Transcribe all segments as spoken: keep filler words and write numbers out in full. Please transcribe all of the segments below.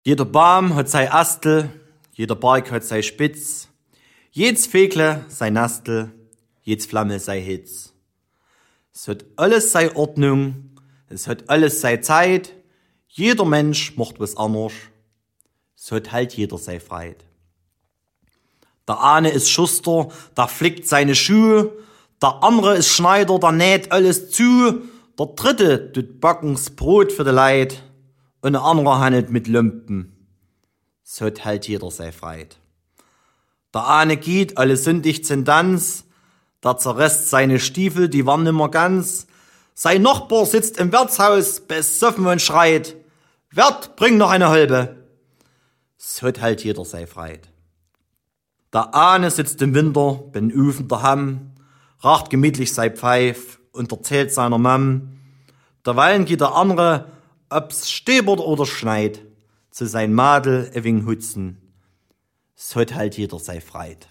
Jeder Baum hat sei Astel, jeder Berg hat sei Spitz, jedes Vögle sei Nastel, jedes Flamme sei Hitz. Es hat alles sei Ordnung, es hat alles sei Zeit, jeder Mensch macht was anders, es hat halt jeder sei Freit. Der eine ist Schuster, der flickt seine Schuhe, der andere ist Schneider, der näht alles zu, der dritte tut backen's Brot für die Leid und der andere handelt mit Lumpen. Es hat halt jeder sei Freit. Der eine geht, alle sündigt zum Tanz, der zerresst seine Stiefel, die waren nimmer ganz. Sein Nachbar sitzt im Wirtshaus besoffen und schreit, Wirt, bring noch eine Holbe. Es hat halt jeder sei Freit. Der eine sitzt im Winter, bin Ufen daheim, raucht gemütlich sei Pfeif und erzählt seiner Mam. Derweilen geht der andere, ob's stäbert oder schneit, zu sein Madel ewing hutzen. Es hat halt jeder sei Freit.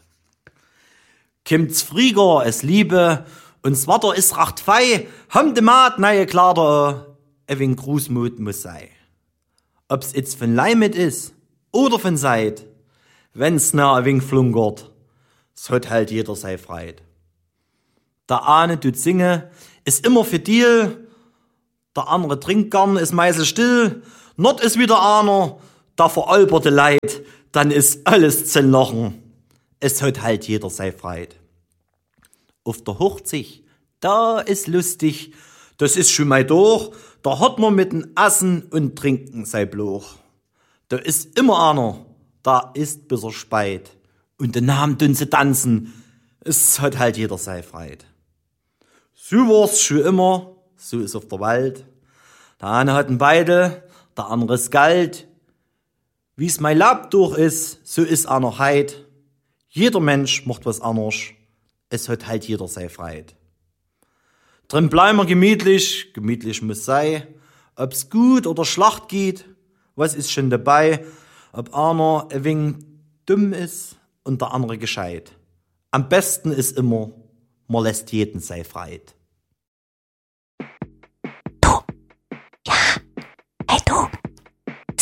Kimmt's Frieger, es Liebe, und's Watter is racht fei, ham de Maat neue Kleider, ewing Grußmut muss sei. Ob's itz von Leimet is oder von Seid, wenn's na ewing flunkert, es hat halt jeder sei Freit. Der eine tut singe, ist immer für Deal, der andere trinkt gern, ist meise still, not ist wieder einer, der veralberte Leid, dann ist alles zu lachen. Es hat halt jeder sei Freit. Auf der Hochzeit, da ist lustig, das ist schon mal durch, da hat man mit dem Essen und Trinken sei Bloch. Da ist immer einer, da ist bis er speit, und den Namen tun sie tanzen, es hat halt jeder sei Freit. So war's schon immer, so ist auf der Welt. Der eine hat ein Beidel, der andere ist Geld. Wie's mein Lab durch ist, so ist einer heit. Jeder Mensch macht was anders, es hat halt jeder sei Freit. Drin bleiben wir gemütlich, gemütlich muss sei. Ob's gut oder schlecht geht, was ist schon dabei, ob einer ein wenig dumm ist und der andere gescheit. Am besten ist immer, man lässt jeden sei Freit.